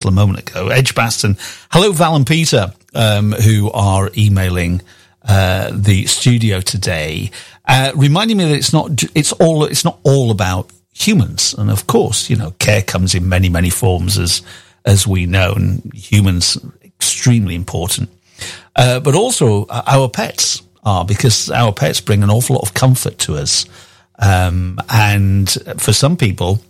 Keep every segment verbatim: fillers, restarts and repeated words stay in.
couple of moments ago. Edgbaston. Hello, Val and Peter, um, who are emailing uh, the studio today, uh, reminding me that it's not it's all it's not all about humans. And of course, you know, care comes in many many forms, as as we know, and humans extremely important, uh, but also uh, our pets are, because our pets bring an awful lot of comfort to us, um, and for some people,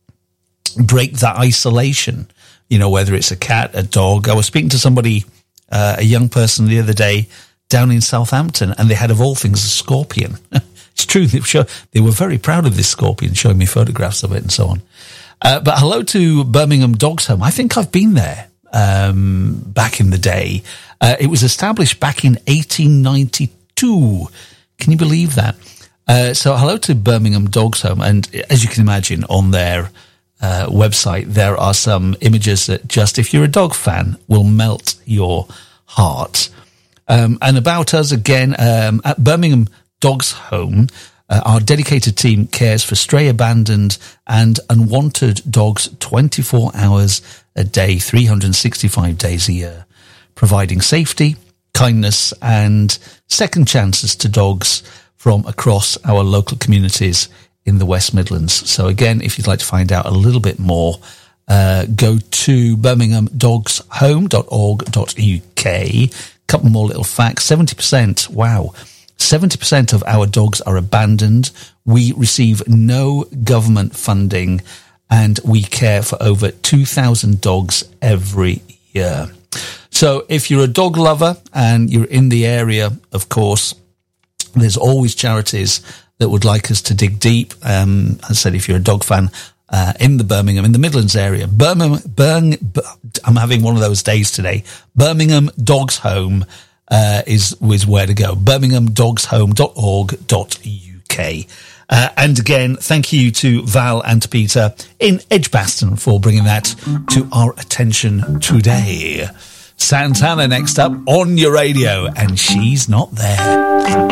break that isolation. You know, whether it's a cat, a dog. I was speaking to somebody, uh, a young person the other day down in Southampton, and they had, of all things, a scorpion. It's true. They, show, they were very proud of this scorpion, showing me photographs of it and so on. Uh, but hello to Birmingham Dogs Home. I think I've been there um, back in the day. Uh, it was established back in eighteen ninety-two. Can you believe that? Uh, so hello to Birmingham Dogs Home. And as you can imagine, on their Uh, website, there are some images that just, if you're a dog fan, will melt your heart. Um, and about us again, um, at Birmingham Dogs Home, uh, our dedicated team cares for stray, abandoned and unwanted dogs twenty-four hours a day, three hundred sixty-five days a year, providing safety, kindness and second chances to dogs from across our local communities in the West Midlands. So again, if you'd like to find out a little bit more, uh, go to birmingham dogs home dot org dot U K. Couple more little facts. seventy percent, wow, seventy percent of our dogs are abandoned. We receive no government funding, and we care for over two thousand dogs every year. So if you're a dog lover and you're in the area, of course, there's always charities that would like us to dig deep. Um, as I said, if you're a dog fan uh, in the Birmingham, in the Midlands area, Birmingham, Birn, I'm having one of those days today. Birmingham Dogs Home uh, is, is where to go. birmingham dogs home dot org dot U K. Uh, and again, thank you to Val and to Peter in Edgbaston for bringing that to our attention today. Santana next up on your radio, and She's Not There.